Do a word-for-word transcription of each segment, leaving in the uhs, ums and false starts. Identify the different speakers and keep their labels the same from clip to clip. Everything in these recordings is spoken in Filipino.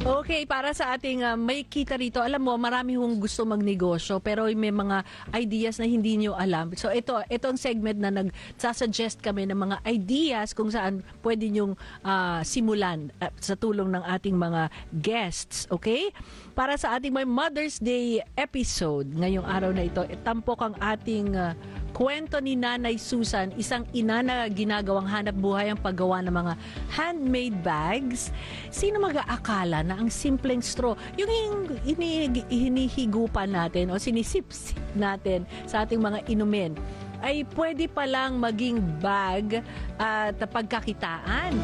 Speaker 1: Okay, para sa ating uh, may kita rito, alam mo, marami hong gusto magnegosyo pero may mga ideas na hindi nyo alam. So ito, itong segment na nagsasuggest kami ng mga ideas kung saan pwede nyong uh, simulan uh, sa tulong ng ating mga guests. Okay? Para sa ating may Mother's Day episode ngayong araw na ito, tampok ang ating uh, kwento ni Nanay Susan, isang ina na ginagawang hanap buhay ang paggawa ng mga handmade bags. Sino mag-aakala na ang simpleng straw, yung hini- hinihigupan natin o sinisip-sip natin sa ating mga inumin, ay pwede palang maging bag at pagkakitaan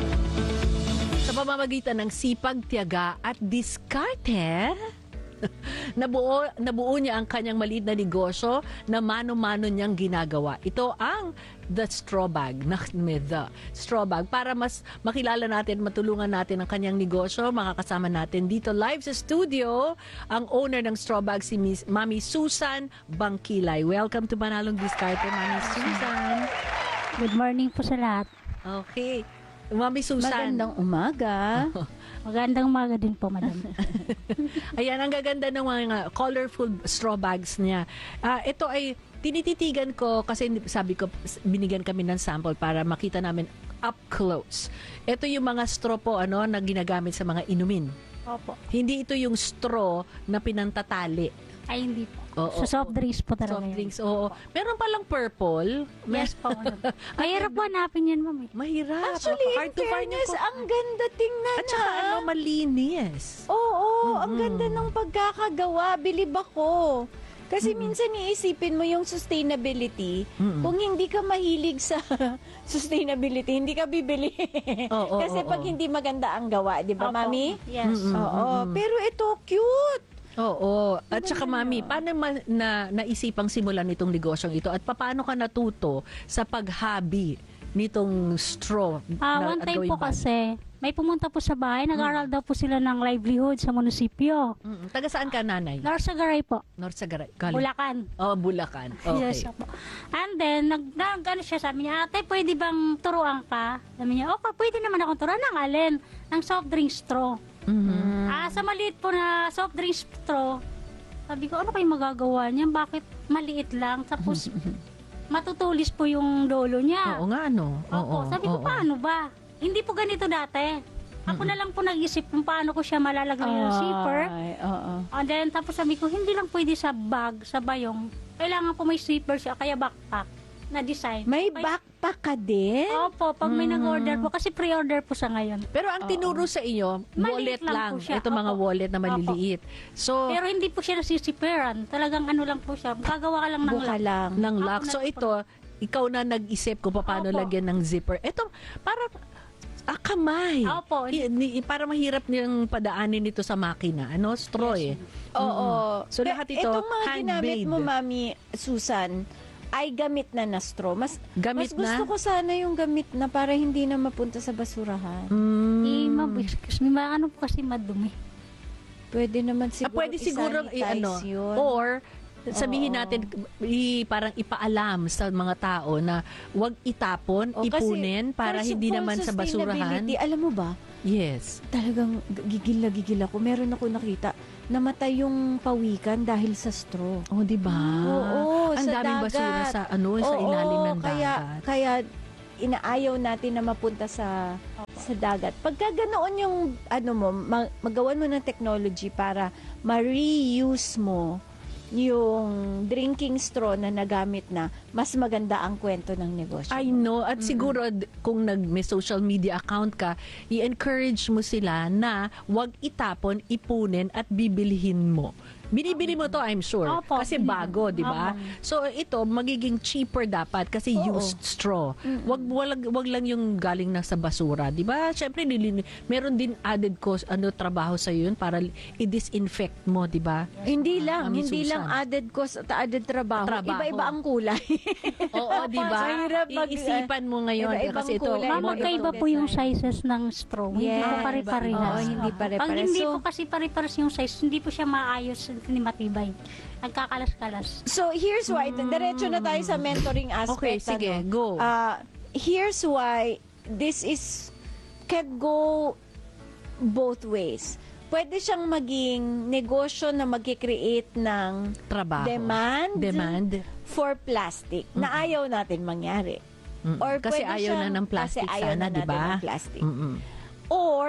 Speaker 1: sa pamamagitan ng sipag, tiyaga at diskarte. nabuo, nabuo niya ang kanyang maliit na negosyo na mano-mano niyang ginagawa. Ito ang The Straw Bag, The Straw Bag. Para mas makilala natin, matulungan natin ang kanyang negosyo, makakasama natin dito live sa studio ang owner ng Straw Bag, si Miss Mami Susan Bangkilay. Welcome to Manalong Diskarte, Mami Susan.
Speaker 2: Good morning po sa lahat.
Speaker 1: Okay. Mami Susan.
Speaker 3: Magandang umaga.
Speaker 2: Magandang umaga din po, madam.
Speaker 1: Ayan, ang gaganda ng mga colorful straw bags niya. Uh, ito ay tinititigan ko kasi sabi ko, binigyan kami ng sample para makita namin up close. Ito yung mga straw po ano, na ginagamit sa mga inumin.
Speaker 2: Opo.
Speaker 1: Hindi ito yung straw na pinantatali.
Speaker 2: Ay, hindi po.
Speaker 1: Oo,
Speaker 2: sa soft drinks po talaga.
Speaker 1: Soft drinks, oo. Meron palang purple.
Speaker 2: Yes po. Mahirap po hanapin yan, mami.
Speaker 1: Mahirap.
Speaker 3: Actually,
Speaker 1: hard
Speaker 3: in
Speaker 1: to find
Speaker 3: fairness,
Speaker 1: yung...
Speaker 3: ang ganda tingnan.
Speaker 1: At saka ano, malinis.
Speaker 3: Oo,
Speaker 1: Mm-hmm.
Speaker 3: ang ganda ng pagkakagawa. Bilib ako. Kasi mm-hmm. minsan iisipin mo yung sustainability.
Speaker 1: Mm-hmm.
Speaker 3: Kung hindi ka mahilig sa sustainability, hindi ka bibili.
Speaker 1: Oh, oh,
Speaker 3: Kasi
Speaker 1: oh,
Speaker 3: pag
Speaker 1: oh.
Speaker 3: hindi maganda ang gawa, di ba,
Speaker 2: Opo.
Speaker 3: mami?
Speaker 2: Yes.
Speaker 1: Mm-mm.
Speaker 3: Oo.
Speaker 1: Mm-mm.
Speaker 3: Pero ito, cute.
Speaker 1: Oo. At saka mami, paano ma- na naisipang simulan nitong negosyong ito? At paano ka natuto sa paghabi nitong straw?
Speaker 2: Ah,
Speaker 1: na,
Speaker 2: one
Speaker 1: at
Speaker 2: time
Speaker 1: gawing
Speaker 2: po
Speaker 1: bag?
Speaker 2: kasi, may pumunta po sa bahay, nag-aaral daw po sila ng livelihood sa munisipyo.
Speaker 1: Mm, taga saan ka, nanay?
Speaker 2: Narsagaray po,
Speaker 1: North Sagaray. Galing.
Speaker 2: Bulacan.
Speaker 1: Oh, Bulacan. Okay.
Speaker 2: Yes po. And then, nag, nag ano siya, sabi niya, ate, pwede bang turuan ka? Sabi niya, okay, pwede naman akong turuan. Ng alin? Ng soft drink straw.
Speaker 1: Mhm.
Speaker 2: Ah, sa maliit po na soft drink straw, sabi ko, ano kayong magagawa niya? Bakit maliit lang? Tapos, matutulis po yung dolo niya.
Speaker 1: Oo nga, ano? Oo.
Speaker 2: Opo. Sabi ko,
Speaker 1: oo.
Speaker 2: paano ba? Hindi po ganito dati. Ako na lang po nag-isip kung paano ko siya malalagay yung zipper.
Speaker 3: Ay, oo.
Speaker 2: And then, tapos sabi ko, hindi lang pwede sa bag, sa bayong. Kailangan po may zipper siya, kaya backpack na design.
Speaker 3: May
Speaker 2: Kaya-
Speaker 3: backpack ka din?
Speaker 2: Opo, pag may
Speaker 1: Mm.
Speaker 2: nag-order po, kasi pre-order po sa ngayon.
Speaker 1: Pero ang tinuro sa iyo, wallet
Speaker 2: Maliit lang
Speaker 1: lang.
Speaker 2: po siya.
Speaker 1: Ito mga
Speaker 2: Opo.
Speaker 1: wallet na maliliit. So,
Speaker 2: Pero hindi po siya nasisiperan. Talagang ano lang po siya. Gagawa ka lang ng
Speaker 3: Buka
Speaker 2: lock.
Speaker 3: lang.
Speaker 1: ng
Speaker 2: Ako
Speaker 1: lock.
Speaker 2: na
Speaker 1: So
Speaker 2: po.
Speaker 1: ito, ikaw na nag-isip kung paano
Speaker 2: Opo.
Speaker 1: lagyan ng zipper. Ito, para ah, kamay.
Speaker 2: Opo.
Speaker 1: I- ni- para mahirap niyang padaanin ito sa makina. Ano? Straw eh.
Speaker 3: Oo.
Speaker 1: So,
Speaker 3: Pe-
Speaker 1: lahat ito,
Speaker 3: Itong mga ginamit
Speaker 1: handmade.
Speaker 3: mo, Mami Susan, ay gamit na na straw. Mas,
Speaker 1: Gamit
Speaker 3: mas gusto
Speaker 1: na?
Speaker 3: ko sana yung gamit na para hindi na mapunta sa basurahan.
Speaker 1: Mm.
Speaker 2: Eh, ma'am, excuse me, ma- ano po kasi madumi.
Speaker 3: Pwede naman
Speaker 1: Ah,
Speaker 3: siguro
Speaker 1: pwede siguro i-
Speaker 3: isanitize
Speaker 1: ano,
Speaker 3: yun.
Speaker 1: or sabihin
Speaker 3: Oo.
Speaker 1: natin i, parang ipaalam sa mga tao na huwag itapon,
Speaker 3: O, kasi
Speaker 1: ipunin para
Speaker 3: for-
Speaker 1: hindi
Speaker 3: for
Speaker 1: naman sa basurahan.
Speaker 3: sustainability, alam mo ba,
Speaker 1: Yes.
Speaker 3: talagang gigil na gigil ako. Meron ako nakita, namatay yung pawikan dahil sa straw.
Speaker 1: Oh, di ba?
Speaker 3: Oo,
Speaker 1: Ang
Speaker 3: sa
Speaker 1: daming basura
Speaker 3: dagat.
Speaker 1: sa ano, sa
Speaker 3: Oo,
Speaker 1: ilalim ng
Speaker 3: kaya,
Speaker 1: dagat.
Speaker 3: Kaya inaayaw natin na mapunta sa sa dagat. Pagka ganoon yung ano mo, ma- magawan mo ng technology para ma-reuse mo yung drinking straw na nagamit na, mas maganda ang kwento ng negosyo.
Speaker 1: I know. At siguro d- kung nag may social media account ka, i-encourage mo sila na wag itapon, ipunin at bibilhin mo. Binibili mo to, I'm sure.
Speaker 2: Opo.
Speaker 1: Kasi bago, di ba?
Speaker 2: Opo.
Speaker 1: So ito magiging cheaper dapat kasi
Speaker 3: Oo.
Speaker 1: used straw. Wag wag wag lang yung galing na sa basura, di ba? Syempre nilin- meron din added cost ano trabaho sa yun para i-disinfect mo, di ba?
Speaker 3: Hindi lang,
Speaker 1: Mami
Speaker 3: hindi
Speaker 1: Susan.
Speaker 3: lang added cost at added trabaho.
Speaker 1: Trabaho.
Speaker 3: Iba-iba ang kulay.
Speaker 1: Oo, di ba?
Speaker 3: Mahirap mag-
Speaker 1: Iisipan mo ngayon
Speaker 3: iba-ibang
Speaker 1: kasi ito
Speaker 3: kulay,
Speaker 2: Ma'am,
Speaker 3: Ay,
Speaker 2: magkaiba po yung sizes ng straw. Hindi
Speaker 3: Yes.
Speaker 2: po pare-parehas.
Speaker 3: Oo, hindi
Speaker 2: Opo.
Speaker 3: pare-parehas.
Speaker 2: Pag hindi
Speaker 3: So-
Speaker 2: po kasi pare-parehas yung size, hindi po siya maayos, hindi matibay. Nagkakalas-kalas.
Speaker 3: So, here's why. Diretso na tayo sa mentoring aspect.
Speaker 1: Okay, sige,
Speaker 3: ano.
Speaker 1: go.
Speaker 3: Ah, here's why this is can go both ways. pwede siyang maging negosyo na mag-create ng
Speaker 1: Trabaho.
Speaker 3: demand,
Speaker 1: Demand.
Speaker 3: for plastic na ayaw natin mangyari.
Speaker 1: Mm-mm.
Speaker 3: Or
Speaker 1: Kasi
Speaker 3: pwede
Speaker 1: ayaw na
Speaker 3: siyang-
Speaker 1: ng plastic
Speaker 3: kasi ayaw
Speaker 1: sana,
Speaker 3: na
Speaker 1: di
Speaker 3: natin
Speaker 1: ba?
Speaker 3: ng plastic.
Speaker 1: Mm-mm.
Speaker 3: Or,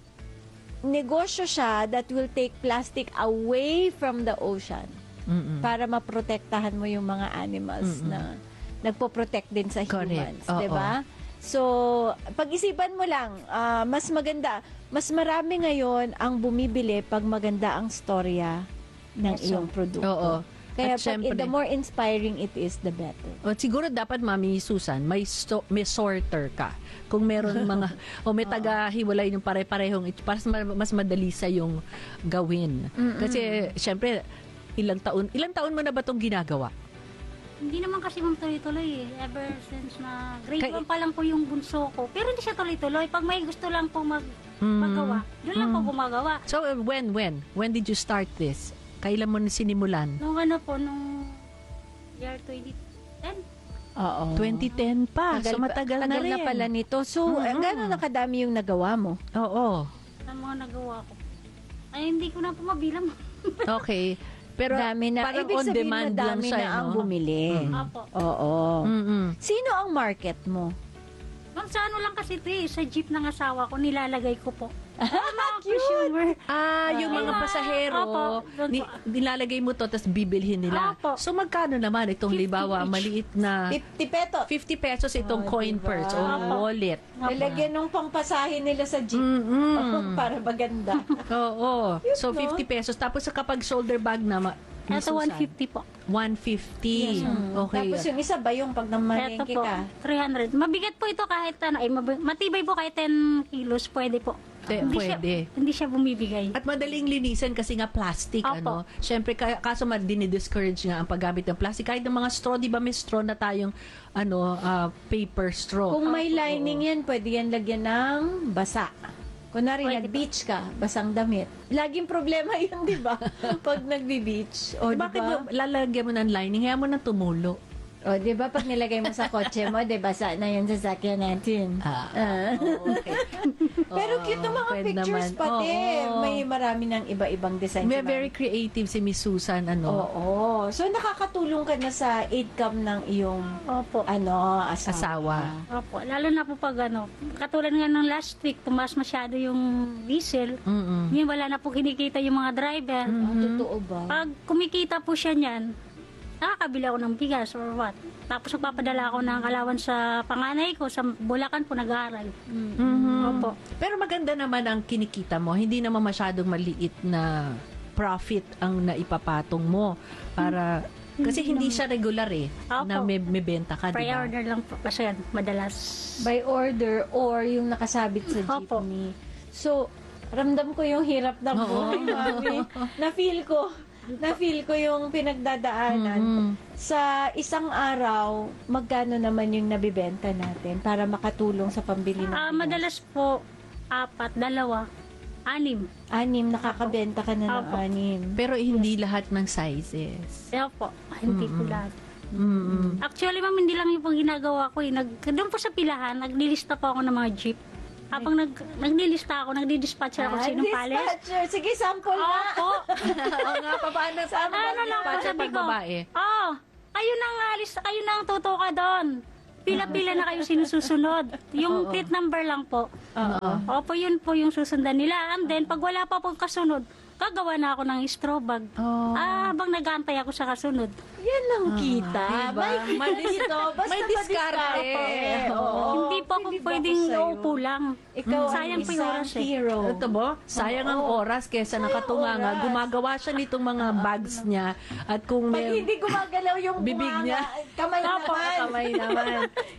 Speaker 3: negosyo siya that will take plastic away from the ocean
Speaker 1: Mm-mm.
Speaker 3: para maprotektahan mo yung mga animals
Speaker 1: Mm-mm.
Speaker 3: na nagpo-protect din sa
Speaker 1: Correct.
Speaker 3: humans,
Speaker 1: Oo.
Speaker 3: 'di ba? So, pag-isipan mo lang, ah, mas maganda, mas marami ngayon ang bumibili pag maganda ang storya ng
Speaker 2: Yes,
Speaker 3: iyong produkto.
Speaker 1: Oo.
Speaker 3: Kaya
Speaker 1: At
Speaker 3: pag,
Speaker 1: syempre-
Speaker 3: the more inspiring it is, the better.
Speaker 1: O, siguro dapat, Mami Susan, may, sto- may sorter ka. Kung meron mga, o may taga-hiwalay yung pare-parehong, it- para mas, mas madali sa yung gawin. Kasi, syempre, ilang taon, ilang taon mo na ba itong ginagawa?
Speaker 2: Hindi naman kasi ma'am tuloy-tuloy eh. Ever since na grade
Speaker 1: Kay-
Speaker 2: one pa lang po yung bunso ko. Pero hindi siya tuloy-tuloy. Pag may gusto lang po mag
Speaker 1: Mm.
Speaker 2: magawa, doon lang po gumagawa.
Speaker 1: So, uh, when, when? When did you start this? Kailan mo na sinimulan?
Speaker 2: Nung ano po, nung year twenty ten.
Speaker 3: Oo.
Speaker 1: twenty ten pa.
Speaker 3: Tagal
Speaker 1: so, matagal
Speaker 3: pa-
Speaker 1: na
Speaker 3: tagal
Speaker 1: rin.
Speaker 3: na pala nito. So,
Speaker 1: Mm-mm.
Speaker 3: gano'n nakadami yung nagawa mo?
Speaker 1: Oo.
Speaker 2: Ang mga nagawa ko. Ay, hindi ko na po mabilang.
Speaker 1: Okay. Pero,
Speaker 3: Dami na.
Speaker 1: parang
Speaker 3: Ibig
Speaker 1: on
Speaker 3: sabihin
Speaker 1: demand
Speaker 3: mo,
Speaker 1: lang
Speaker 3: dami
Speaker 1: siya,
Speaker 3: na ang
Speaker 1: no?
Speaker 3: bumili.
Speaker 2: Apo.
Speaker 3: Oo.
Speaker 1: Mm-mm.
Speaker 3: Sino ang market mo?
Speaker 2: Ma'am, sa ano lang kasi ito eh, sa jeep ng asawa ko, nilalagay ko po. Mga consumer.
Speaker 1: Ah, yung mga
Speaker 2: Ay,
Speaker 1: pasahero,
Speaker 2: opo, doon
Speaker 1: ni,
Speaker 2: po.
Speaker 1: nilalagay mo to, tapos bibilhin nila.
Speaker 2: Opo.
Speaker 1: So, magkano naman itong
Speaker 2: fifty
Speaker 1: libawa,
Speaker 2: each.
Speaker 1: maliit na
Speaker 3: fifty pesos.
Speaker 1: fifty pesos itong
Speaker 3: Oh,
Speaker 1: coin
Speaker 3: diba?
Speaker 1: purse o
Speaker 2: Opo.
Speaker 1: wallet.
Speaker 3: Nalagyan ng pampasahin nila sa jeep.
Speaker 1: Mm-mm.
Speaker 3: Para maganda.
Speaker 1: Oo. So,
Speaker 3: no?
Speaker 1: fifty pesos. Tapos, sa kapag shoulder bag na, ma-
Speaker 2: Ito,
Speaker 1: Susan,
Speaker 2: one fifty po.
Speaker 1: one fifty. Okay.
Speaker 3: Tapos yung isa ba yung pag
Speaker 2: Ito
Speaker 3: namalengke
Speaker 2: po,
Speaker 3: ka?
Speaker 2: three hundred. Mabigat po ito kahit ano, ay, mab- matibay po kahit ten kilos, pwede po.
Speaker 1: Te-
Speaker 2: Hindi
Speaker 1: pwede.
Speaker 2: Siya, hindi siya bumibigay.
Speaker 1: At madaling linisan kasi nga plastic,
Speaker 2: Opo.
Speaker 1: ano. Siyempre, ka- kaso man dinidiscourage nga ang paggamit ng plastic. Kahit ng mga straw, di ba may straw na tayong ano, ah, paper straw.
Speaker 3: Kung may lining yan, pwede yan lagyan ng basa. Kunwari,
Speaker 2: Pwede
Speaker 3: nag-beach ka, basang damit. Laging problema yun, di ba? Pag nagbi-beach. O, di
Speaker 1: Bakit
Speaker 3: ba?
Speaker 1: mo, lalagyan mo ng lining? Kaya mo nang tumulo.
Speaker 3: O, di ba? Pag nilagay mo sa kotse mo, di basa na yun sa sakyan natin.
Speaker 1: Ah,
Speaker 3: Ah.
Speaker 1: okay.
Speaker 3: Pero cute ng mga
Speaker 1: pwede
Speaker 3: pictures
Speaker 1: naman.
Speaker 3: pati.
Speaker 1: Oo.
Speaker 3: May marami ng iba-ibang design.
Speaker 1: May
Speaker 3: si Ma'am.
Speaker 1: very creative si Miss Susan, ano.
Speaker 3: Oo. So, nakakatulong ka na sa income ng iyong
Speaker 2: Opo.
Speaker 3: ano, asawa.
Speaker 1: Asawa.
Speaker 2: Opo. Lalo na po pag ano, katulad nga ng last week, tumaas masyado yung diesel.
Speaker 1: Mm-mm.
Speaker 2: Ngayon wala na po kinikita yung mga driver.
Speaker 3: Ah, totoo ba?
Speaker 2: Pag kumikita po siya niyan, nakakabili ako ng bigas or what. Tapos magpapadala ako ng kalawan sa panganay ko, sa Bulacan po nag-aaral.
Speaker 1: Mhm.
Speaker 2: Opo.
Speaker 1: Pero maganda naman ang kinikita mo. Hindi naman masyadong maliit na profit ang naipapatong mo para kasi hindi siya regular eh
Speaker 2: Opo.
Speaker 1: na may, may benta ka, di ba?
Speaker 2: Pre-order lang po kasi yan, madalas.
Speaker 3: By order or yung nakasabit sa
Speaker 2: Opo.
Speaker 3: jeepney. So, ramdam ko yung hirap ng
Speaker 1: Oo.
Speaker 3: buhay, mami. Na-feel ko. Na-feel ko yung pinagdadaanan.
Speaker 1: Mhm.
Speaker 3: Sa isang araw, magkano naman yung nabibenta natin para makatulong sa pambili ng
Speaker 2: Ah,
Speaker 3: bigas?
Speaker 2: madalas po, apat, dalawa, anim.
Speaker 3: Anim, nakakabenta ka na ng
Speaker 2: Opo.
Speaker 3: anim.
Speaker 1: Pero hindi lahat ng sizes.
Speaker 2: Kaya po, hindi po lahat.
Speaker 1: Mm-mm.
Speaker 2: Actually, ma'am, hindi lang yung pong ginagawa ko eh. Nag, doon po sa pilahan, naglilista po ako ng mga jeep. Habang nag, naglilista ako, nagdi-dispatcher ako
Speaker 3: Ah,
Speaker 2: sinong palis.
Speaker 3: dispatcher. Sige, sample na.
Speaker 2: Opo.
Speaker 1: Oo nga, pa, paano sa
Speaker 3: Ano
Speaker 2: Ano lang po,
Speaker 1: dispatcher
Speaker 2: sabi
Speaker 1: pag
Speaker 2: ko.
Speaker 1: babae?
Speaker 2: Oh, kayo nang alis, kayo nang tutuka doon. Pila-pila na kayo sinususunod. Yung plate number lang po.
Speaker 3: Oo.
Speaker 2: Opo, yun po yung susundan nila. And then, pag wala pa pong kasunod, gagawa na ako ng straw bag.
Speaker 1: Oh.
Speaker 2: Ah, habang nag-aantay ako sa kasunod.
Speaker 3: Yan lang kita.
Speaker 1: diba?
Speaker 3: May
Speaker 1: May
Speaker 3: dito. Basta
Speaker 1: may diskarte.
Speaker 3: madiskarte.
Speaker 1: Oo.
Speaker 2: Hindi po ako
Speaker 3: Believe ako
Speaker 2: pwedeng
Speaker 3: sa'yo.
Speaker 2: uupo lang.
Speaker 3: Ikaw
Speaker 2: Sayang
Speaker 3: ang
Speaker 2: po yung
Speaker 3: isang
Speaker 2: oras eh.
Speaker 3: hero.
Speaker 1: Ito mo, sayang ang oras kesa nakatunganga.
Speaker 3: oras.
Speaker 1: Gumagawa siya nitong mga bags niya at kung
Speaker 3: Pag
Speaker 1: may
Speaker 3: hindi gumagalaw yung
Speaker 1: Bibig
Speaker 3: bunganga,
Speaker 1: niya.
Speaker 3: kamay
Speaker 2: Opo,
Speaker 3: naman.
Speaker 1: kamay naman.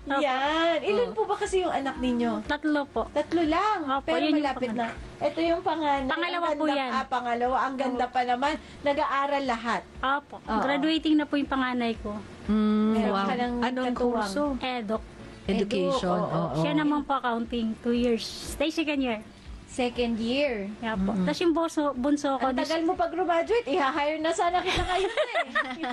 Speaker 3: Yan. Ilan po ba kasi yung anak ninyo?
Speaker 2: Tatlo po.
Speaker 3: Tatlo lang.
Speaker 2: Opo,
Speaker 3: pero
Speaker 2: yun yung
Speaker 3: malapit na.
Speaker 2: panganay.
Speaker 3: Ito yung panganay.
Speaker 2: Pangalawa
Speaker 3: Ang
Speaker 2: po
Speaker 3: ganda-
Speaker 2: yan.
Speaker 3: Ah, pangalawa. Ang ganda pa naman. Nag-aaral lahat.
Speaker 2: Opo.
Speaker 3: Oo.
Speaker 2: Graduating na po yung panganay ko.
Speaker 1: Mm,
Speaker 3: Meron
Speaker 1: wow.
Speaker 3: ka ng
Speaker 1: Anong
Speaker 3: katuwang.
Speaker 1: kurso?
Speaker 2: Edok.
Speaker 1: Education.
Speaker 3: Edu, oo.
Speaker 1: Oo.
Speaker 2: Siya naman po accounting. Two years. Stay second year.
Speaker 3: Second year.
Speaker 2: Kaya po. Tapos yung bunso, bunso ko.
Speaker 3: Ang tagal mo pag-graduate, i-hire na sana kita kayo na eh.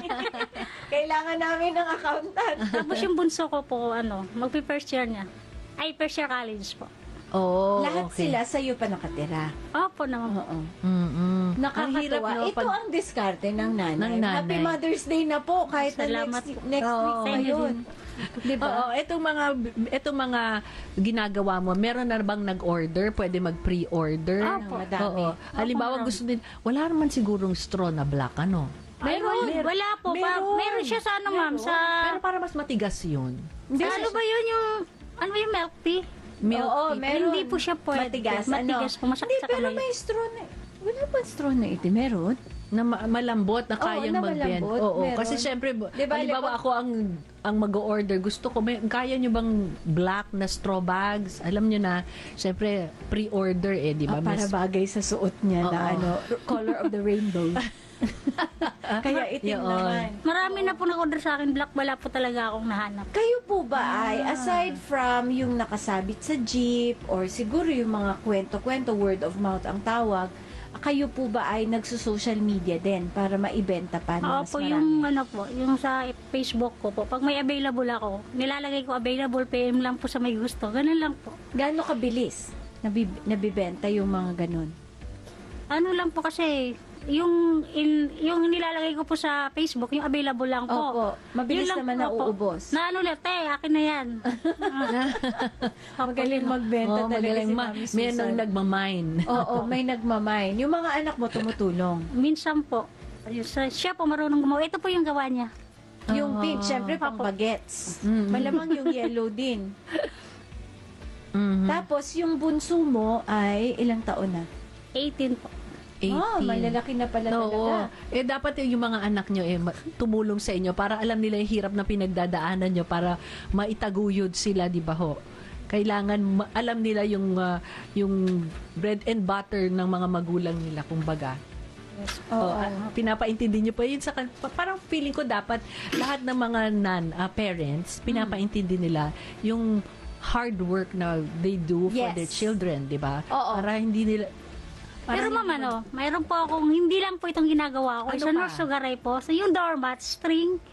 Speaker 3: Kailangan namin ng accountant.
Speaker 2: Tapos yung bunso ko po, ano, magpi-first year niya. Ay, first year college po.
Speaker 1: Oh,
Speaker 3: Lahat
Speaker 1: okay.
Speaker 3: sila sa'yo pa nakatira.
Speaker 2: Opo naman po.
Speaker 3: Oo.
Speaker 1: Mm-mm.
Speaker 3: Nakakatuwa.
Speaker 1: Ang hirap, no,
Speaker 3: Ito
Speaker 1: pag-
Speaker 3: ang diskarte ng nanay.
Speaker 1: Ng nanay.
Speaker 3: Happy Mother's Day na po kahit
Speaker 2: Salamat
Speaker 3: na next,
Speaker 2: po.
Speaker 3: next
Speaker 1: Oo.
Speaker 3: week pa
Speaker 2: Thank you
Speaker 3: yun. Diba?
Speaker 1: Oo, itong mga itong mga ginagawa mo, meron na bang nag-order? Pwede mag-pre-order?
Speaker 2: Opo.
Speaker 3: Madami.
Speaker 1: Oo. Halimbawa
Speaker 2: marami.
Speaker 1: gusto din, wala naman sigurong straw na black, ano?
Speaker 2: Meron,
Speaker 1: Meron.
Speaker 2: wala po. Meron,
Speaker 1: Meron.
Speaker 2: meron siya sa ano, ma'am,
Speaker 3: Meron.
Speaker 2: sa...
Speaker 1: Pero para mas matigas yun.
Speaker 3: Hindi
Speaker 2: ano ba yun yung... Ano ba yung milk tea?
Speaker 1: Milk
Speaker 3: Oo,
Speaker 1: tea.
Speaker 3: meron.
Speaker 2: Hindi po siya pwede.
Speaker 3: Matigas.
Speaker 2: Matigas
Speaker 3: ano?
Speaker 2: po, masakit
Speaker 3: Hindi,
Speaker 2: sa
Speaker 3: pero
Speaker 2: kamay.
Speaker 3: may straw na... Wala ba straw na ito? Meron?
Speaker 1: Na ma- malambot na
Speaker 3: Oo,
Speaker 1: kayang
Speaker 3: na
Speaker 1: mag-bend.
Speaker 3: malambot,
Speaker 1: Oo,
Speaker 3: meron.
Speaker 1: kasi syempre,
Speaker 3: Diba,
Speaker 1: halimbawa
Speaker 3: like,
Speaker 1: ako ang ang mag-order, gusto ko, may, kaya nyo bang black na straw bags? Alam nyo na, syempre, pre-order eh, di ba?
Speaker 3: Ah, para
Speaker 1: Mas-
Speaker 3: bagay sa suot niya na
Speaker 1: Oo.
Speaker 3: ano, color of the rainbow. Kaya itim
Speaker 1: Yun.
Speaker 3: naman.
Speaker 2: Marami na po nag-order sa akin. Black, wala po talaga akong nahanap.
Speaker 3: Kayo po ba ay,
Speaker 1: Ah.
Speaker 3: aside from yung nakasabit sa jeep or siguro yung mga kwento-kwento, word of mouth ang tawag, kayo po ba ay nagso-social media din para maibenta pa na mas
Speaker 2: Opo,
Speaker 3: marami?
Speaker 2: yung ano po, yung sa Facebook ko po. Pag may available ako, nilalagay ko available, P M lang po sa may gusto. Ganun lang po.
Speaker 3: Gaano kabilis nabib- nabibenta yung mga ganun?
Speaker 2: Ano lang po kasi, yung in, yung nilalagay ko po sa Facebook, yung available lang po.
Speaker 3: Opo, mabilis
Speaker 2: Yun lang
Speaker 3: naman
Speaker 2: po, opo.
Speaker 3: nauubos.
Speaker 2: Na ano lang, te, akin na yan.
Speaker 3: Magaling magbenta
Speaker 1: Oo,
Speaker 3: talaga
Speaker 1: magaling
Speaker 3: si
Speaker 1: ma-
Speaker 3: Mami
Speaker 1: may
Speaker 3: Susan.
Speaker 1: nang nagmamine.
Speaker 3: Oo, may nagmamine. Yung mga anak mo tumutulong.
Speaker 2: Minsan po, ayun, sa- siya po marunong gumawa. Ito po yung gawa niya.
Speaker 3: Yung
Speaker 1: Oo.
Speaker 3: pink, syempre pang
Speaker 2: Opo.
Speaker 3: bagets.
Speaker 1: Mm.
Speaker 3: Malamang yung yellow din.
Speaker 1: Mhm.
Speaker 3: Tapos, yung bunso mo ay ilang taon na?
Speaker 2: eighteen po.
Speaker 3: Oh,
Speaker 1: eighteen.
Speaker 3: malalaki na pala
Speaker 1: Oo.
Speaker 3: talaga.
Speaker 1: Eh, dapat yung mga anak nyo eh, ma- tumulong sa inyo para alam nila yung hirap na pinagdadaanan nyo para maitaguyod sila, di ba ho? Kailangan ma- alam nila yung ah, yung bread and butter ng mga magulang nila, kumbaga.
Speaker 3: Oo.
Speaker 1: Oh, ah, pinapaintindi nyo pa yun sa kan- pa- parang feeling ko dapat lahat ng mga nan ah, parents pinapaintindi nila yung hard work na they do for
Speaker 3: Yes.
Speaker 1: their children, di ba?
Speaker 3: Oo.
Speaker 1: Para hindi nila
Speaker 2: Pero ma'am, ano, mayroon po akong, hindi lang po itong ginagawa ko.
Speaker 1: Ano
Speaker 2: Sa
Speaker 1: pa?
Speaker 2: North Sugaray po, so yung doormat, string,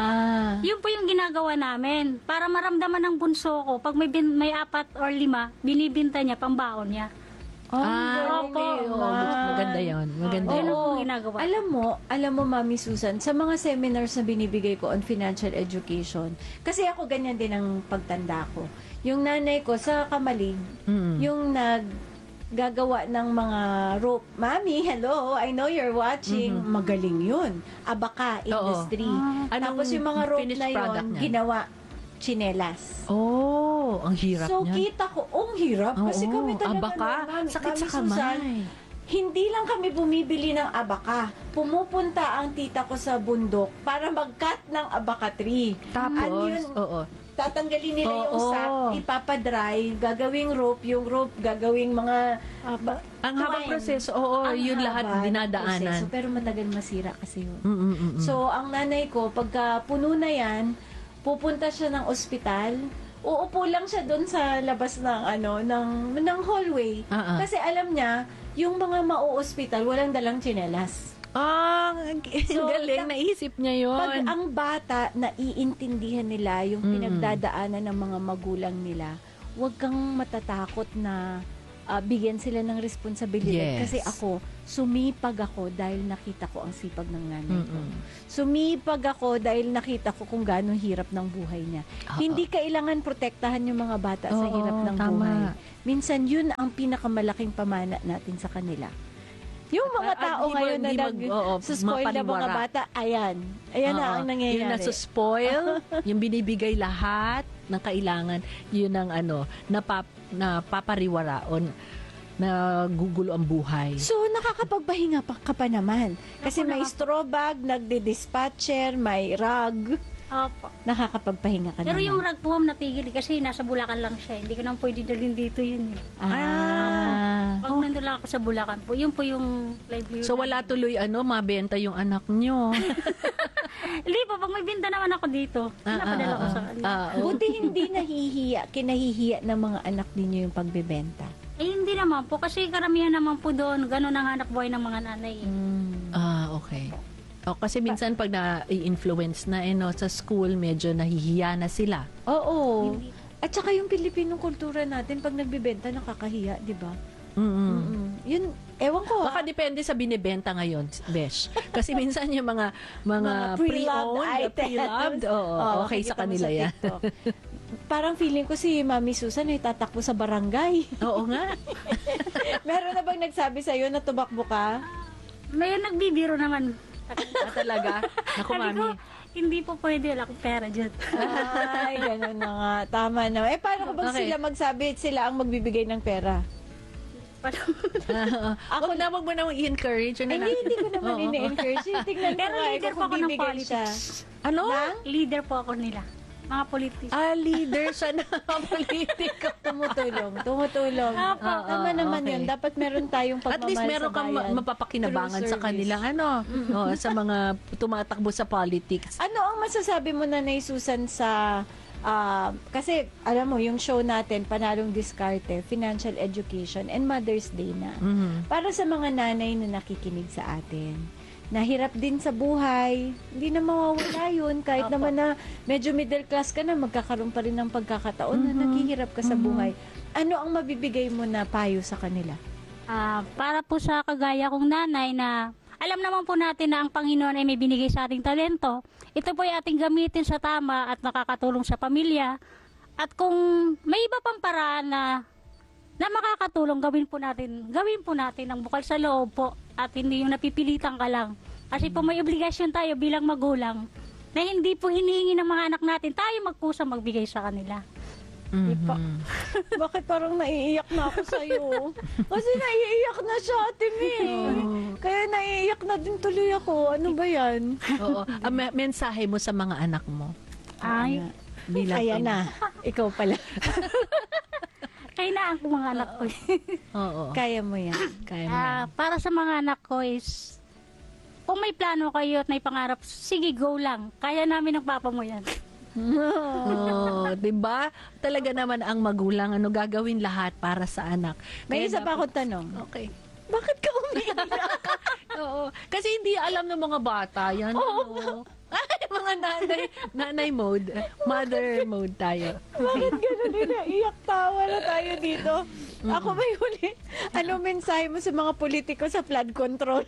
Speaker 3: Ah.
Speaker 2: yun po yung ginagawa namin. Para maramdaman ng bunso ko, pag may, bin, may apat or lima, binibinta niya, pambaon niya.
Speaker 3: Oh,
Speaker 1: ah,
Speaker 3: galing
Speaker 1: okay.
Speaker 3: naman.
Speaker 1: Oo, maganda yun. Maganda
Speaker 2: Oo.
Speaker 1: yun.
Speaker 2: Yun ang
Speaker 3: Oo.
Speaker 2: pong ginagawa.
Speaker 3: Alam mo, alam mo Mami Susan, sa mga seminars na binibigay ko on financial education, kasi ako ganyan din ang pagtanda ko. Yung nanay ko sa Kamalig,
Speaker 1: Mm.
Speaker 3: yung nag gagawa ng mga rope. Mami, hello, I know you're watching. Magaling yun. Abaka industry.
Speaker 2: Ah.
Speaker 1: Anong
Speaker 3: Tapos yung mga rope
Speaker 1: finished
Speaker 3: na
Speaker 1: product
Speaker 3: yun,
Speaker 1: niya?
Speaker 3: ginawa chinelas.
Speaker 1: Oh, ang hirap
Speaker 3: So,
Speaker 1: niyan.
Speaker 3: kita ko, ang hirap. Kasi
Speaker 1: Oo,
Speaker 3: kami talaga,
Speaker 1: abaka,
Speaker 3: no, Mami-
Speaker 1: sakit
Speaker 3: Mami
Speaker 1: sa
Speaker 3: Susan,
Speaker 1: kamay.
Speaker 3: hindi lang kami bumibili ng abaka. Pumupunta ang tita ko sa bundok para mag-cut ng abaka tree.
Speaker 1: Tapos,
Speaker 3: Ano yun?
Speaker 1: oo.
Speaker 3: Tatanggalin nila yung
Speaker 1: Oo.
Speaker 3: sap, ipapadry, gagawing rope, yung rope, gagawing mga...
Speaker 2: Apa.
Speaker 1: Ang habang
Speaker 3: twine.
Speaker 1: proseso, oo,
Speaker 3: Ang
Speaker 1: yun
Speaker 3: haba
Speaker 1: lahat
Speaker 3: ng
Speaker 1: dinadaanan.
Speaker 3: proseso, pero matagal masira kasi yun.
Speaker 1: Mm, mm, mm, mm.
Speaker 3: So, ang nanay ko, pagka puno na yan, pupunta siya ng ospital, uupo lang siya doon sa labas ng ano ng ng hallway.
Speaker 1: Ah, ah.
Speaker 3: Kasi alam niya, yung mga mau-ospital, walang dalang tsinelas.
Speaker 1: Ah, ang
Speaker 3: So,
Speaker 1: galing,
Speaker 3: na-
Speaker 1: naisip niya yun.
Speaker 3: Pag ang bata, naiintindihan nila yung
Speaker 1: Mm.
Speaker 3: pinagdadaanan ng mga magulang nila, huwag kang matatakot na ah, bigyan sila ng responsibilidad.
Speaker 1: Yes.
Speaker 3: Kasi ako, sumipag ako dahil nakita ko ang sipag ng nanay ko.
Speaker 1: Mm-mm.
Speaker 3: Sumipag ako dahil nakita ko kung gaano hirap ng buhay niya.
Speaker 1: Oo.
Speaker 3: Hindi kailangan protektahan yung mga bata sa
Speaker 1: Oo,
Speaker 3: hirap ng
Speaker 1: tama.
Speaker 3: buhay. Minsan yun ang pinakamalaking pamana natin sa kanila. Yung mga
Speaker 1: At
Speaker 3: tao
Speaker 1: hindi mo-
Speaker 3: ngayon na
Speaker 1: hindi mag- oo,
Speaker 3: nag-spoil na mga
Speaker 1: mapaniwara.
Speaker 3: bata, ayan. Ayan na
Speaker 1: Oo.
Speaker 3: ang nangyayari.
Speaker 1: Yung nasa-spoil, yung binibigay lahat ng kailangan, yun ang ano, napap, napapariwara o nagugulo ang buhay.
Speaker 3: So, nakakapagpahinga pa ka pa naman. Kasi
Speaker 2: Ako
Speaker 3: may
Speaker 2: nakaka-
Speaker 3: straw bag, nagdi-dispatcher, may rug.
Speaker 2: Opo.
Speaker 3: Nakakapagpahinga ka
Speaker 2: Pero
Speaker 3: naman.
Speaker 2: yung rag po, ma'am, napigil kasi nasa Bulacan lang siya. Hindi ko naman pwede dalhin dito yun. Eh.
Speaker 3: Ah.
Speaker 2: Pag nandun lang ako sa Bulacan po, yun po yung livelihood.
Speaker 1: So wala
Speaker 2: namin.
Speaker 1: tuloy ano, mabenta yung anak nyo.
Speaker 2: Hindi po, pag may binta naman ako dito, pinapadala ko sa kanila.
Speaker 1: Ah, oh.
Speaker 3: Buti hindi nahihiya, kinahihiya ng mga anak ninyo yung pagbebenta.
Speaker 2: Eh, hindi naman po. Kasi karamihan naman po doon, gano'n ang hanap buhay ng mga nanay. Eh.
Speaker 1: Ah, okay. O, kasi minsan pag na-influence na eh, no, sa school, medyo nahihiya na sila.
Speaker 3: Oo.
Speaker 2: Hindi.
Speaker 3: At saka yung Pilipinong kultura natin, pag nagbibenta, nakakahiya, di ba?
Speaker 1: Mm-mm.
Speaker 3: Mm. Yun, ewan ko.
Speaker 1: Baka
Speaker 3: ah.
Speaker 1: depende sa binibenta ngayon, Besh. Kasi minsan yung mga mga,
Speaker 3: Mga pre-loved
Speaker 1: pre-owned,
Speaker 3: items.
Speaker 1: pre-loved, oo,
Speaker 3: Oo,
Speaker 1: okay sa
Speaker 3: makikita mo
Speaker 1: kanila
Speaker 3: sa
Speaker 1: yan.
Speaker 3: TikTok. Parang feeling ko si Mami Susan ay tatakbo sa barangay.
Speaker 1: Oo nga.
Speaker 3: Meron na bang nagsabi sa'yo na tumakbo ka?
Speaker 2: May nagbibiro naman.
Speaker 1: Ah, talaga. Naku,
Speaker 2: Sabi ko,
Speaker 1: mami.
Speaker 2: hindi po pwede, wala akong pera dyan.
Speaker 3: Ay, gano'n na nga. Tama na. Eh, paano ko ba
Speaker 1: Okay.
Speaker 3: sila magsabi sila ang magbibigay ng pera?
Speaker 2: Parang-
Speaker 1: Ako na, wag mo na i-encourage. Yun na
Speaker 3: Hindi,
Speaker 1: lang.
Speaker 3: hindi ko naman
Speaker 1: Oo.
Speaker 3: ini-encourage. Tingnan ko
Speaker 2: Pero
Speaker 3: nga, eh,
Speaker 2: leader
Speaker 3: kung
Speaker 2: po ako ng
Speaker 3: bibigay siya.
Speaker 2: politics.
Speaker 1: Ano?
Speaker 3: Na?
Speaker 2: Leader po ako nila. Mga politics.
Speaker 1: Ah, leader siya na politika.
Speaker 3: Tumutulong. Tumutulong.
Speaker 2: Apo.
Speaker 3: Ah, Tama
Speaker 1: Oo,
Speaker 3: naman
Speaker 1: okay.
Speaker 3: yun. Dapat meron tayong
Speaker 1: At
Speaker 3: pagmamahal
Speaker 1: least meron
Speaker 3: sa
Speaker 1: kang ma-
Speaker 3: bayan.
Speaker 1: mapapakinabangan
Speaker 3: Through
Speaker 1: sa kanilang ano, oh, sa mga tumatakbo sa politics.
Speaker 3: Ano ang masasabi mo na Susan sa ah, kasi alam mo yung show natin Panalong Diskarte, Financial Education and Mother's Day na.
Speaker 1: Mhm.
Speaker 3: Para sa mga nanay na nakikinig sa atin. Nahirap din sa buhay, hindi na mawawala yun. Kahit
Speaker 2: Opo.
Speaker 3: naman na medyo middle class ka na, magkakaroon pa rin ng pagkakataon na
Speaker 1: Mhm.
Speaker 3: naghihirap ka sa
Speaker 1: Mhm.
Speaker 3: buhay. Ano ang mabibigay mo na payo sa kanila?
Speaker 2: Ah, para po sa kagaya kong nanay na alam naman po natin na ang Panginoon ay may binigay sa ating talento. Ito po ay ating gamitin sa tama at nakakatulong sa pamilya. At kung may iba pang paraan na na makakatulong, gawin po natin. Gawin po natin ang bukal sa loob po at hindi yung napipilitan ka lang. Kasi po may obligasyon tayo bilang magulang na hindi po hinihingi ng mga anak natin tayo magkusa magbigay sa kanila. Di po.
Speaker 1: Mhm.
Speaker 3: Bakit parang naiiyak na ako sa'yo? Kasi naiiyak na siya, Ate May. Kaya naiiyak na din tuloy ako. Ano ba yan?
Speaker 1: Oo. Ang me- mensahe mo sa mga anak mo.
Speaker 2: Ay,
Speaker 1: Bilang
Speaker 3: Ayan na. Ikaw pala.
Speaker 2: kaya na ang mga anak ko.
Speaker 1: Oo.
Speaker 3: Kaya mo yan.
Speaker 1: Kaya mo.
Speaker 2: Ah, para sa mga anak ko is, kung may plano kayo at may pangarap, sige, go lang. Kaya namin ng papa mo yan.
Speaker 1: Oh, 'di ba? Talaga naman ang magulang ano gagawin lahat para sa anak.
Speaker 3: May
Speaker 1: Kaya
Speaker 3: isa pa
Speaker 1: dapat-
Speaker 3: akong tanong.
Speaker 1: Okay.
Speaker 3: Bakit ka umiiyak?
Speaker 1: Oo. Kasi hindi alam ng mga bata yan. Oo. Ay, mga nanay, nanay mode, mother mode tayo.
Speaker 3: Bakit gano'n din? Iyak tawa na tayo dito. Ako may huli. Ano mensahe mo sa mga politiko sa flood control?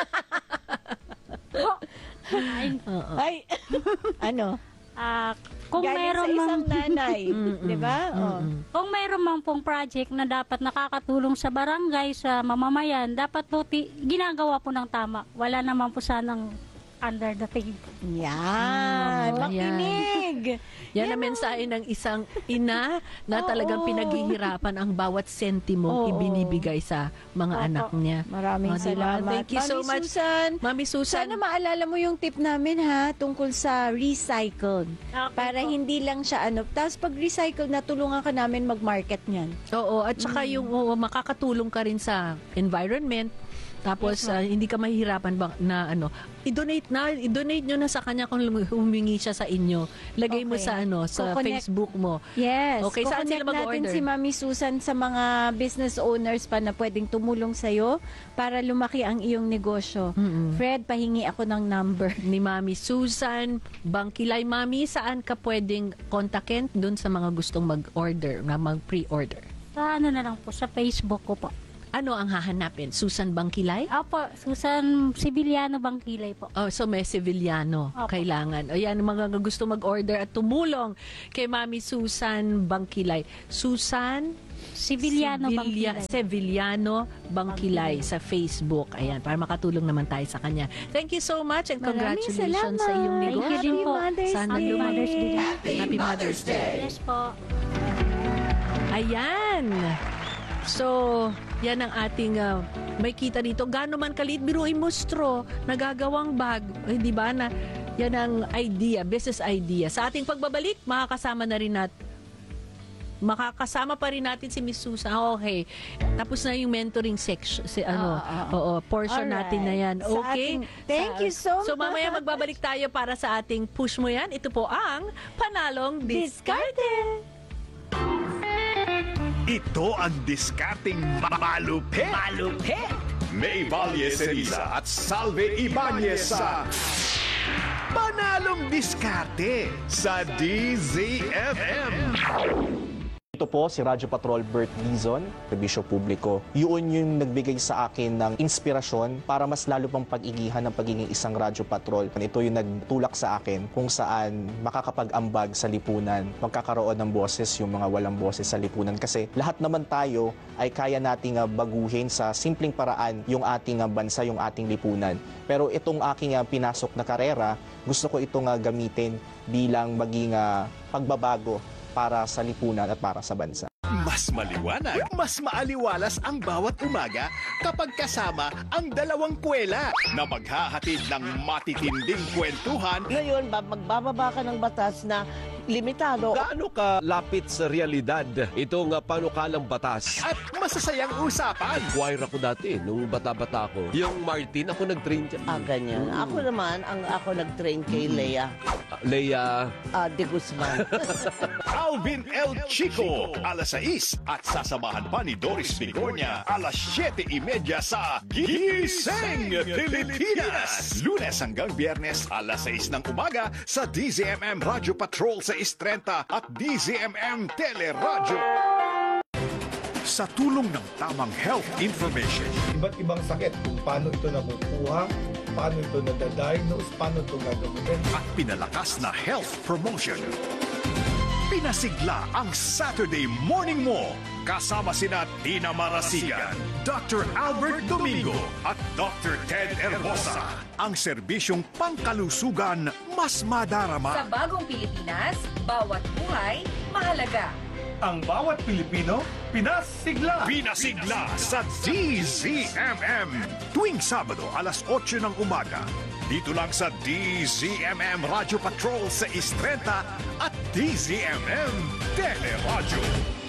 Speaker 2: Ay,
Speaker 1: Oo.
Speaker 3: Ay, ano?
Speaker 2: ah, kung
Speaker 3: Galing
Speaker 2: meron
Speaker 3: sa
Speaker 2: mang,
Speaker 3: isang nanay.
Speaker 1: Mm-mm.
Speaker 3: Di ba? Oh.
Speaker 1: Mm-mm.
Speaker 2: kung meron mang pong project na dapat nakakatulong sa barangay, sa mamamayan, dapat po ti- ginagawa po ng tama. Wala naman po sanang under the table.
Speaker 3: Yan.
Speaker 1: Mm,
Speaker 3: Makinig.
Speaker 1: Yan ang mensahe ng isang ina na talagang
Speaker 3: Oo.
Speaker 1: pinaghihirapan ang bawat sentimo
Speaker 3: Oo.
Speaker 1: ibinibigay sa mga
Speaker 2: Opo.
Speaker 1: anak niya.
Speaker 3: Maraming
Speaker 1: Oh, diba?
Speaker 3: salamat.
Speaker 1: Thank you so
Speaker 3: Mami
Speaker 1: much.
Speaker 3: Susan.
Speaker 1: Mami Susan,
Speaker 3: Sana maalala mo yung tip namin ha, tungkol sa recycled.
Speaker 2: Okay
Speaker 3: Para
Speaker 2: po.
Speaker 3: hindi lang siya ano. Tapos pag recycled, natulungan ka namin mag-market niyan.
Speaker 1: oo, at saka yung oo, makakatulong ka rin sa environment. Tapos ah, hindi ka mahihirapan ba na ano, i-donate na, i-donate nyo na sa kanya kung lum- humingi siya sa inyo. Lagay mo
Speaker 3: Okay.
Speaker 1: sa ano, sa
Speaker 3: Kukonek-
Speaker 1: Facebook mo.
Speaker 3: Yes.
Speaker 1: Okay, saan
Speaker 3: Kukonek
Speaker 1: sila mag-order?
Speaker 3: natin si Mami Susan sa mga business owners pa na pwedeng tumulong sa'yo para lumaki ang iyong negosyo.
Speaker 1: Mm-mm.
Speaker 3: Fred, pahingi ako ng number.
Speaker 1: Ni Mami Susan Bangkilay. Mami, saan ka pwedeng kontakin dun sa mga gustong mag-order, na mag-pre-order?
Speaker 2: Sa ano na lang po, sa Facebook ko po.
Speaker 1: Ano ang hahanapin? Susan Bangkilay?
Speaker 2: Opo, Susan Sibiliano Bangkilay po.
Speaker 1: Oh, so may Sevillano
Speaker 2: Opo.
Speaker 1: kailangan. O yan, mga gusto mag-order at tumulong kay Mami Susan Bangkilay. Susan
Speaker 2: Sibiliano
Speaker 1: Sevilla-
Speaker 2: Bangkilay.
Speaker 1: Sevillano Bangkilay sa Facebook. Ayan, para makatulong naman tayo sa kanya. Thank you so much and
Speaker 3: Maraming
Speaker 1: congratulations
Speaker 3: salamat.
Speaker 1: sa iyong
Speaker 2: Thank you
Speaker 1: negosyo.
Speaker 2: din po.
Speaker 3: Mother's
Speaker 1: Sana
Speaker 3: Day.
Speaker 2: Happy Mother's Day.
Speaker 1: Happy Mother's Day.
Speaker 2: Yes po.
Speaker 1: Ayan. So, yan ang ating uh, may kita dito. Gaano man kalit, biruin mo straw, nagagawang bag. Eh, di ba na, yan ang idea, business idea. Sa ating pagbabalik, makakasama na rin natin makakasama pa rin natin si Miss Susan. Okay. Tapos na yung mentoring section, si ano,
Speaker 3: Ah, ah, ah.
Speaker 1: oo, portion
Speaker 3: Alright.
Speaker 1: natin na yan.
Speaker 3: Sa
Speaker 1: Okay?
Speaker 3: ating- thank you so
Speaker 1: So mamaya
Speaker 3: much.
Speaker 1: magbabalik tayo para sa ating push mo yan. Ito po ang Panalong Diskarte.
Speaker 4: Ito ang diskarting malupit. Malupit. May Valle Ceriza at Salve Ibanez sa Panalong Diskarte sa D Z F M.
Speaker 5: Ito po si Radyo Patrol Bert Dizon, Serbisyo Publiko. Yun yung nagbigay sa akin ng inspirasyon para mas lalo pang pag-igihan ng pagiging isang Radyo Patrol. Ito yung nagtulak sa akin kung saan makakapag-ambag sa lipunan, magkakaroon ng boses yung mga walang boses sa lipunan. Kasi lahat naman tayo ay kaya nating uh, baguhin sa simpleng paraan yung ating uh, bansa, yung ating lipunan. Pero itong aking uh, pinasok na karera, gusto ko itong uh, gamitin bilang maging uh, pagbabago para sa lipunan at para sa bansa.
Speaker 4: Mas maliwanag, mas maaliwalas ang bawat umaga kapag kasama ang dalawang kwela na maghahatid ng matitinding kwentuhan.
Speaker 6: Ngayon, ba- magbababa ka ng batas na limitado.
Speaker 7: Gaano ka lapit sa realidad itong uh, panukalang batas?
Speaker 4: At masasayang usapan.
Speaker 7: Choir ako dati, nung bata-bata ko. Yung Martin, ako nag-train dyan.
Speaker 6: Ah, ganyan. Ako naman, ang ako nag-train kay Lea
Speaker 7: Uh, Leia,
Speaker 6: ah, de Guzman.
Speaker 4: Alvin El Chico, alas sais at sasamahan pa ni Doris Bigornia, alas siyete y media sa Gising Pilipinas. Lunes hanggang Biyernes, alas sais ng umaga sa D Z M M Radio Patrol sa Istrenta at D Z M M Teleradyo. Sa tulong ng tamang health information,
Speaker 8: Iba't ibang sakit, kung paano ito nakukuha, paano ito nadadiagnose, paano ito gagawin.
Speaker 4: at pinalakas na health promotion. Pinasigla ang Saturday Morning Mo kasama sina Tina Marasigan, Doctor Albert Domingo at Doctor Ted Herbosa. Ang serbisyong pangkalusugan mas
Speaker 9: Sa
Speaker 4: madarama.
Speaker 9: bagong Pilipinas, bawat buhay mahalaga.
Speaker 8: Ang bawat Pilipino, pinasigla!
Speaker 4: Pinasigla sa D Z M M tuwing Sabado alas otso ng umaga. Dito lang sa D Z M M Radio Patrol sa Istrenta at D Z M M Teleradyo.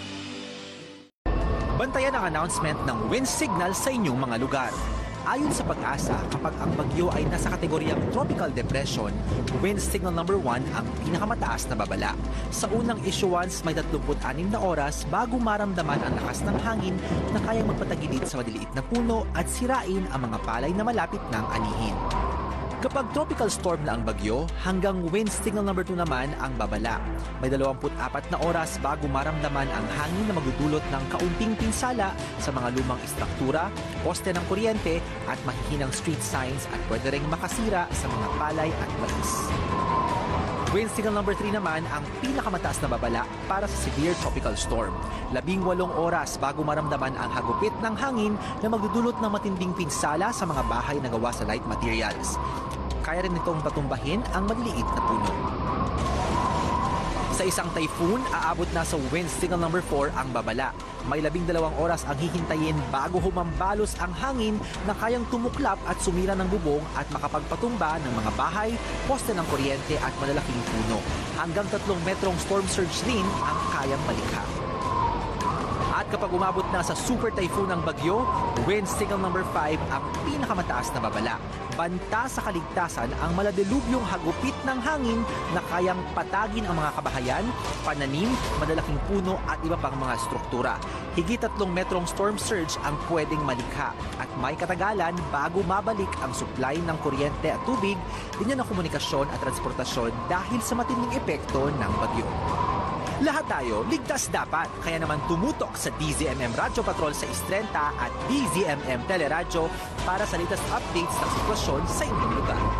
Speaker 10: Bantayan ang announcement ng wind signal sa inyong mga lugar. Ayon sa Pag-asa, kapag ang bagyo ay nasa kategoryang tropical depression, wind signal number one ang pinakamataas na babala. Sa unang issuance, may tatlumpu't anim na oras bago maramdaman ang lakas ng hangin na kayang magpatagilid sa maliliit na puno at sirain ang mga palay na malapit ng anihin. Kapag tropical storm na ang bagyo, hanggang wind signal number two naman ang babala. May dalawampu't apat na oras bago maramdaman ang hangin na magdudulot ng kaunting pinsala sa mga lumang istruktura, poste ng kuryente at mahihinang street signs at pwede ring makasira sa mga palay at mais. Wind signal number three naman ang pinakamataas na babala para sa severe tropical storm. Labing walong oras bago maramdaman ang hagupit ng hangin na magdudulot ng matinding pinsala sa mga bahay na gawa sa light materials. Kaya rin itong patumbahin ang maliliit na puno. Sa isang typhoon, aabot na sa wind signal number four ang babala. May labing dalawang oras ang hihintayin bago humambalos ang hangin na kayang tumuklap at sumira ng bubong at makapagpatumba ng mga bahay, poste ng kuryente at malalaking puno. Hanggang tatlong metrong storm surge din ang kayang malikha. At kapag umabot na sa super typhoon ng bagyo, wind signal number five ang pinakamataas na babala. Banta sa kaligtasan ang maladilubyong hagupit ng hangin na kayang patagin ang mga kabahayan, pananim, madalaking puno at iba pang mga struktura. Higit tatlong metrong storm surge ang pwedeng malikha at may katagalan bago mabalik ang supply ng kuryente at tubig, linya ng komunikasyon at transportasyon dahil sa matinding epekto ng bagyo. Lahat tayo, ligtas dapat. Kaya naman tumutok sa D Z M M Radio Patrol sa Istrenta at D Z M M Teleradyo para sa latest updates ng sitwasyon sa inyong lugar.